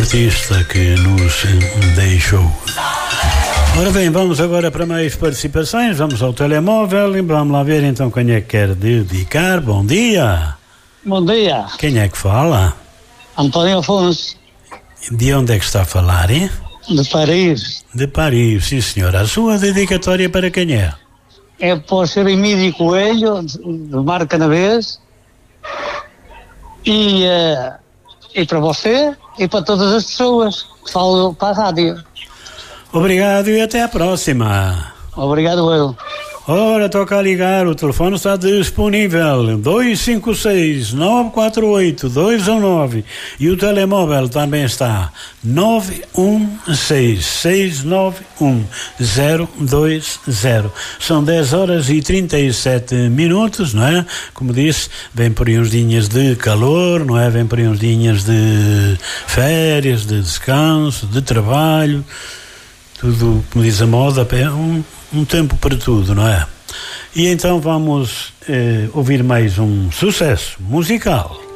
artista que nos deixou. Ora bem, vamos agora para mais participações. Vamos ao telemóvel e vamos lá ver então quem é que quer dedicar. Bom dia. Bom dia. Quem é que fala? Antônio Afonso. De onde é que está a falar, hein? De Paris. De Paris, sim senhora. A sua dedicatória para quem é? É para o Sr. Emílio Coelho, de Marca na Vez, e para você e para todas as pessoas que falam para a rádio. Obrigado e até a próxima. Obrigado, eu. Ora, toca a ligar, o telefone está disponível, 256-948-219, e o telemóvel também está 916-691-020. São 10h37, não é? Como disse, vem por aí uns dias de calor, não é? Vem por aí uns dias de férias, de descanso, de trabalho, tudo, como diz a moda, um tempo para tudo, não é? E então vamos ouvir mais um sucesso musical.